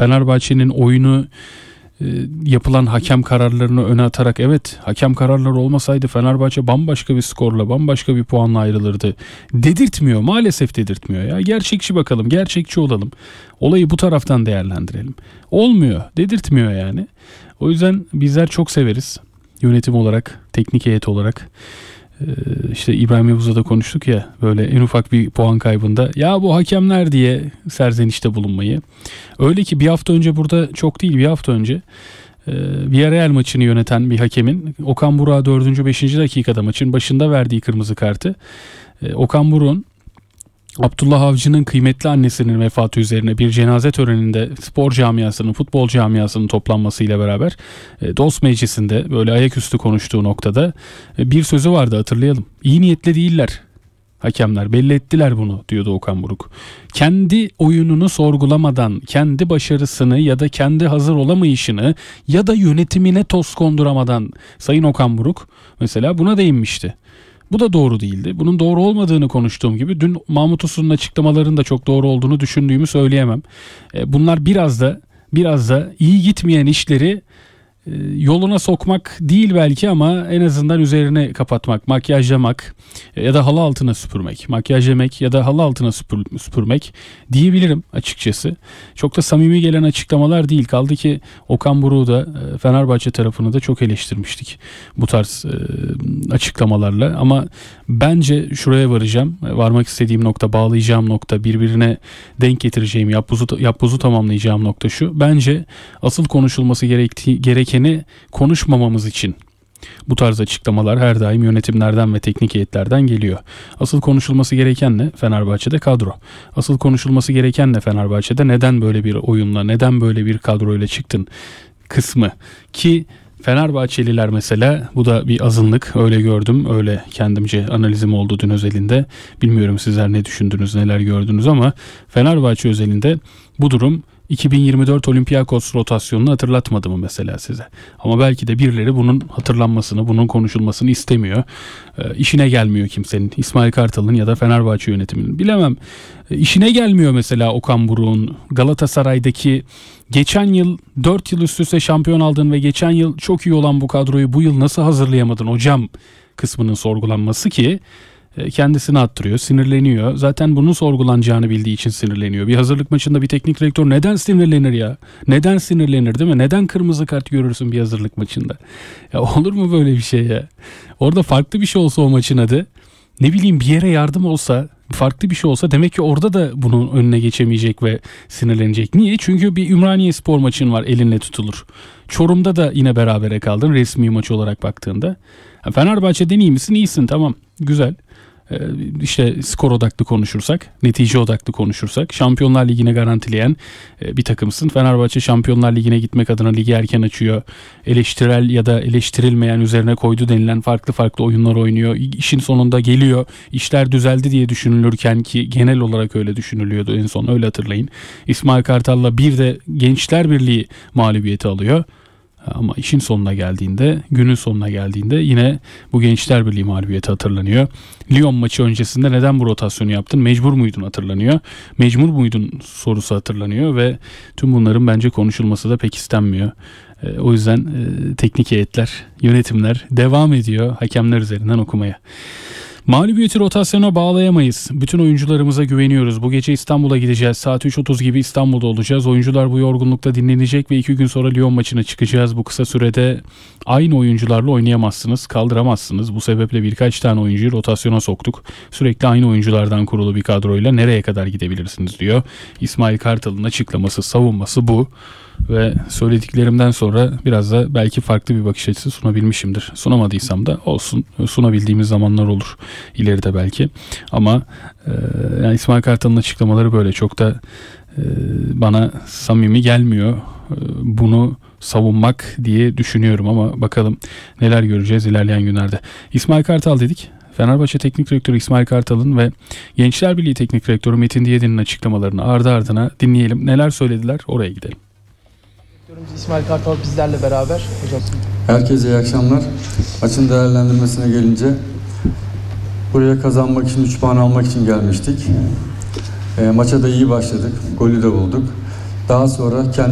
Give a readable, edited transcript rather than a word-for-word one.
Fenerbahçe'nin oyunu yapılan hakem kararlarını öne atarak, evet hakem kararları olmasaydı Fenerbahçe bambaşka bir skorla, bambaşka bir puanla ayrılırdı dedirtmiyor. Maalesef dedirtmiyor ya. Gerçekçi bakalım, gerçekçi olalım. Olayı bu taraftan değerlendirelim. Olmuyor, dedirtmiyor yani. O yüzden bizler çok severiz. Yönetim olarak, teknik heyet olarak. İşte İbrahim Yavuz'la da konuştuk ya, böyle en ufak bir puan kaybında ya bu hakemler diye serzenişte bulunmayı. Öyle ki bir hafta önce, burada çok değil bir hafta önce Villarreal maçını yöneten bir hakemin Okan Buruk'a 4. 5. dakikada maçın başında verdiği kırmızı kartı, Okan Buruk'un Abdullah Avcı'nın kıymetli annesinin vefatı üzerine bir cenaze töreninde spor camiasının, futbol camiasının toplanmasıyla beraber dost meclisinde böyle ayaküstü konuştuğu noktada bir sözü vardı, hatırlayalım. İyi niyetli değiller hakemler, belli ettiler bunu diyordu Okan Buruk. Kendi oyununu sorgulamadan, kendi başarısını ya da kendi hazır olamayışını ya da yönetimine toz konduramadan Sayın Okan Buruk mesela buna değinmişti. Bu da doğru değildi. Bunun doğru olmadığını konuştuğum gibi dün Mahmut Uslu'nun açıklamalarının da çok doğru olduğunu düşündüğümü söyleyemem. Bunlar biraz da iyi gitmeyen işleri yoluna sokmak değil belki, ama en azından üzerine kapatmak, makyajlamak ya da halı altına süpürmek, makyajlamak ya da halı altına süpürmek diyebilirim açıkçası. Çok da samimi gelen açıklamalar değil. Kaldı ki Okan Buruk'u da Fenerbahçe tarafını da çok eleştirmiştik bu tarz açıklamalarla. Ama bence şuraya varacağım. Varmak istediğim nokta, bağlayacağım nokta, birbirine denk getireceğim, yapbozu tamamlayacağım nokta şu. Bence asıl konuşulması gerekeni konuşmamamız için bu tarz açıklamalar her daim yönetimlerden ve teknik heyetlerden geliyor. Asıl konuşulması gereken ne? Fenerbahçe'de kadro. Asıl konuşulması gereken ne Fenerbahçe'de? Neden böyle bir oyunla, neden böyle bir kadroyla çıktın kısmı. Ki Fenerbahçeliler mesela, bu da bir azınlık, öyle gördüm, öyle kendimce analizim oldu dün özelinde. Bilmiyorum sizler ne düşündünüz, neler gördünüz, ama Fenerbahçe özelinde bu durum 2024 Olympiakos rotasyonunu hatırlatmadı mı mesela size? Ama belki de birileri bunun hatırlanmasını, bunun konuşulmasını istemiyor. İşine gelmiyor kimsenin. İsmail Kartal'ın ya da Fenerbahçe yönetiminin. Bilemem. İşine gelmiyor mesela Okan Buruk'un Galatasaray'daki geçen yıl 4 yıl üst üste şampiyon aldın ve geçen yıl çok iyi olan bu kadroyu bu yıl nasıl hazırlayamadın hocam kısmının sorgulanması, ki kendisini attırıyor, sinirleniyor. Zaten bunun sorgulanacağını bildiği için sinirleniyor. Bir hazırlık maçında bir teknik direktör neden sinirlenir ya? Neden sinirlenir, değil mi? Neden kırmızı kart görürsün bir hazırlık maçında? Ya olur mu böyle bir şey ya? Orada farklı bir şey olsa o maçın adı, ne bileyim bir yere yardım olsa, farklı bir şey olsa, demek ki orada da bunun önüne geçemeyecek ve sinirlenecek. Niye? Çünkü bir Ümraniye Spor maçın var, elinle tutulur. Çorum'da da yine berabere kaldın resmi maç olarak baktığında. Fenerbahçe'den iyi misin? İyisin, tamam, güzel. İşte skor odaklı konuşursak, netice odaklı konuşursak, Şampiyonlar Ligi'ne garantileyen bir takımsın. Fenerbahçe Şampiyonlar Ligi'ne gitmek adına ligi erken açıyor. Eleştirel ya da eleştirilmeyen, üzerine koydu denilen farklı oyunlar oynuyor. İşin sonunda geliyor. İşler düzeldi diye düşünülürken, ki genel olarak öyle düşünülüyordu en son, öyle hatırlayın. İsmail Kartal'la bir de Gençler Birliği mağlubiyeti alıyor. Ama işin sonuna geldiğinde, günün sonuna geldiğinde yine bu Gençler Birliği mağlubiyeti hatırlanıyor. Lyon maçı öncesinde neden bu rotasyonu yaptın? Mecbur muydun hatırlanıyor. Mecbur muydun sorusu hatırlanıyor ve tüm bunların bence konuşulması da pek istenmiyor. O yüzden teknik heyetler, yönetimler devam ediyor hakemler üzerinden okumaya. Mağlubiyeti rotasyona bağlayamayız. Bütün oyuncularımıza güveniyoruz. Bu gece İstanbul'a gideceğiz. Saat 3.30 gibi İstanbul'da olacağız. Oyuncular bu yorgunlukta dinlenecek ve 2 gün sonra Lyon maçına çıkacağız. Bu kısa sürede aynı oyuncularla oynayamazsınız, kaldıramazsınız. Bu sebeple birkaç tane oyuncuyu rotasyona soktuk. Sürekli aynı oyunculardan kurulu bir kadroyla nereye kadar gidebilirsiniz diyor. İsmail Kartal'ın açıklaması, savunması bu. Ve söylediklerimden sonra biraz da belki farklı bir bakış açısı sunabilmişimdir. Sunamadıysam da olsun, sunabildiğimiz zamanlar olur ileride belki. Ama yani İsmail Kartal'ın açıklamaları böyle çok da bana samimi gelmiyor. Bunu savunmak diye düşünüyorum ama bakalım neler göreceğiz ilerleyen günlerde. İsmail Kartal dedik. Fenerbahçe Teknik Direktörü İsmail Kartal'ın ve Gençler Birliği Teknik Direktörü Metin Diyedin'in açıklamalarını ardı ardına dinleyelim. Neler söylediler, oraya gidelim. İsmail Kartal bizlerle beraber. Hocam. Herkese iyi akşamlar. Maçın değerlendirmesine gelince buraya kazanmak için, 3 puan almak için gelmiştik. Maça da iyi başladık. Golü de bulduk. Daha sonra